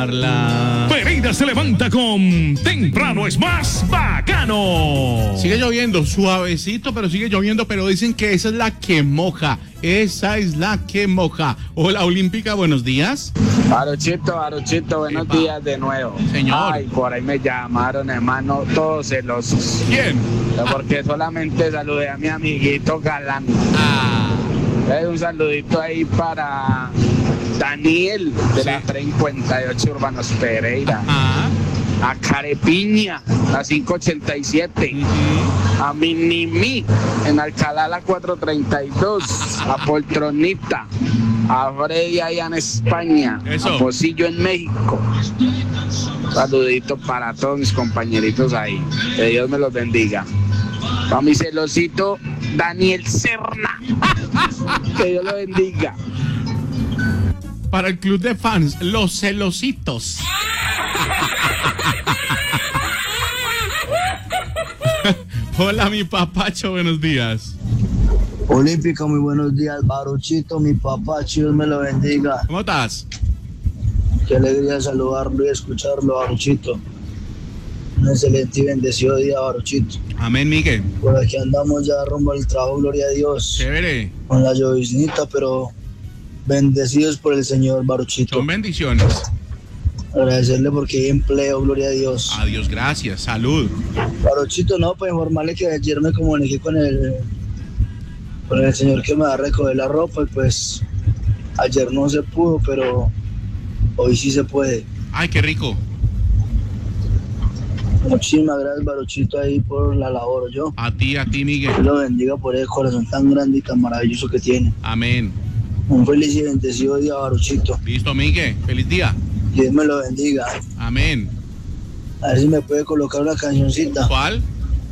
amarla. Pereira se levanta con Temprano es más bacano. Sigue lloviendo, suavecito, pero sigue lloviendo, pero dicen que esa es la que moja. Esa es la que moja. Hola, Olímpica, buenos días. Baruchito, buenos días de nuevo. Señor. Ay, por ahí me llamaron, hermano, todos celosos. ¿Quién? Porque solamente saludé a mi amiguito Galán. Un saludito ahí para Daniel de la 58 Urbanos Pereira. A Carepiña, la 587. A Minimi en Alcalá, la 432. A Poltronita. A Freddy allá en España. Eso. A Pocillo en México. Saludito para todos mis compañeritos ahí. Que Dios me los bendiga. Para mi celosito Daniel Serna. Que Dios lo bendiga. Para el club de fans, los celositos. Hola, mi papacho, buenos días. Olímpica, muy buenos días. Baruchito, mi papacho, Dios me lo bendiga. ¿Cómo estás? Qué alegría saludarlo y escucharlo, Baruchito. Un excelente y bendecido día, Baruchito. Amén, Miguel. Por aquí andamos ya rumbo al trabajo, gloria a Dios. Chévere. Con la lloviznita, pero bendecidos por el Señor, Baruchito. Son bendiciones. Agradecerle porque hay empleo, gloria a Dios. Adiós, gracias, salud. Baruchito, no, pues informarle que ayer me comuniqué con el señor que me va a recoger la ropa y pues ayer no se pudo, pero hoy sí se puede. Ay, qué rico. Muchísimas gracias, Baruchito, ahí por la labor, yo. A ti, Miguel. Dios lo bendiga por el corazón tan grande y tan maravilloso que tiene. Amén. Un feliz y bendecido día, Baruchito. Listo, Miguel. Feliz día. Dios me lo bendiga. Amén. A ver si me puede colocar una cancioncita. ¿Cuál?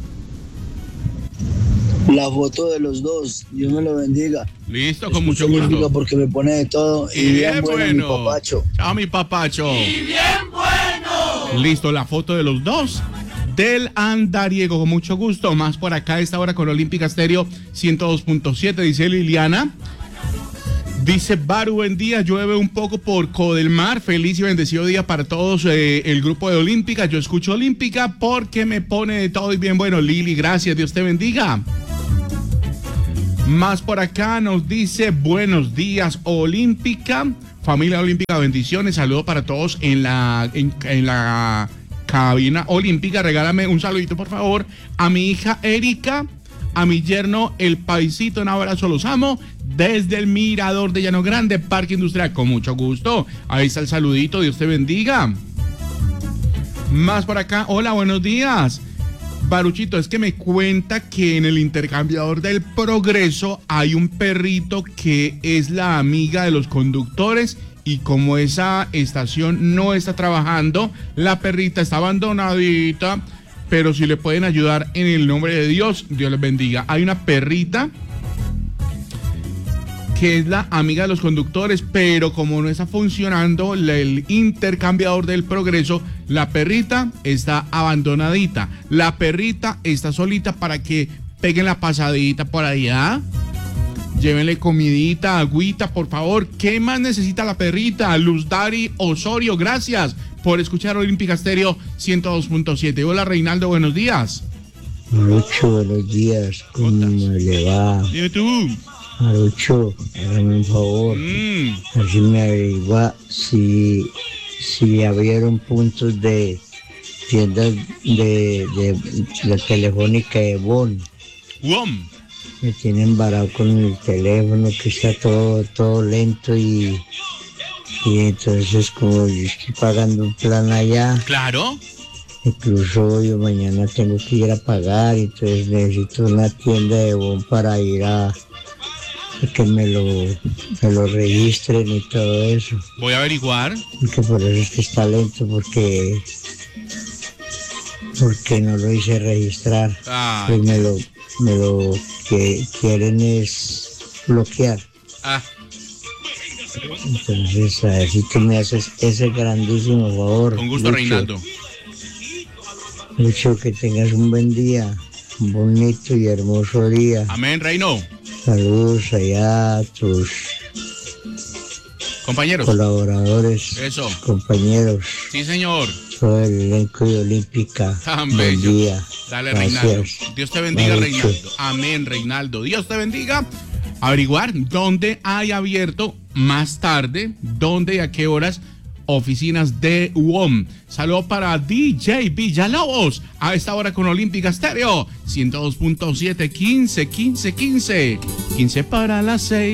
La foto de los dos. Dios me lo bendiga. Listo, con mucho gusto. Olímpica porque me pone de todo. Y bien bueno, mi papacho. Chao, mi papacho. Y bien bueno. Listo, la foto de los dos. Del andariego, con mucho gusto. Más por acá a esta hora con Olímpica Estéreo 102.7, dice Liliana. Dice Baru, buen día, llueve un poco por Codelmar, feliz y bendecido día para todos el grupo de Olímpica, yo escucho Olímpica porque me pone de todo y bien bueno. Lili, gracias, Dios te bendiga. Más por acá nos dice buenos días Olímpica, familia Olímpica, bendiciones, saludo para todos en la cabina Olímpica, regálame un saludito por favor a mi hija Erika, a mi yerno El Paisito, un abrazo, los amo, desde el Mirador de Llano Grande, Parque Industrial, con mucho gusto. Ahí está el saludito, Dios te bendiga. Más por acá, hola, buenos días. Baruchito, es que me cuenta que en el intercambiador del Progreso hay un perrito que es la amiga de los conductores y como esa estación no está trabajando, la perrita está abandonadita, pero si le pueden ayudar en el nombre de Dios, Dios les bendiga. Hay una perrita que es la amiga de los conductores, pero como no está funcionando el intercambiador del Progreso, la perrita está abandonadita. La perrita está solita para que peguen la pasadita por allá. Llévenle comidita, agüita, por favor. ¿Qué más necesita la perrita? Luz Dari Osorio, gracias por escuchar Olímpica Estéreo 102.7. Hola, Reinaldo, buenos días. Mucho buenos días, ¿cómo le va? Dime tú. Marucho, hágame un favor, así me averigua si abrieron puntos de tiendas de la telefónica de Bon. Me tienen varado con el teléfono que está todo lento y entonces como yo estoy pagando un plan allá. Claro. Incluso yo mañana tengo que ir a pagar, entonces necesito una tienda de Bon para ir a que me lo registren y todo eso. Voy a averiguar. Porque por eso es que está lento, porque no lo hice registrar. Pues me lo que quieren es bloquear. Entonces, a ver si tú me haces ese grandísimo favor. Con gusto, Lucho. Reinaldo. Lucho, que tengas un buen día, un bonito y hermoso día. Amén, Reino. Saludos allá a tus Compañeros. colaboradores, Eso. compañeros, Sí, señor. todo el elenco de Olímpica. Tan Buen bello. día. Dale, Gracias. Reinaldo. Dios te bendiga, Vale, Reinaldo. Amén, Reinaldo. Dios te bendiga. Averiguar dónde hay abierto más tarde, dónde y a qué horas oficinas de UOM. Saludo para DJ Villalobos a esta hora con Olímpica Estéreo 102.7, 15 para las 6.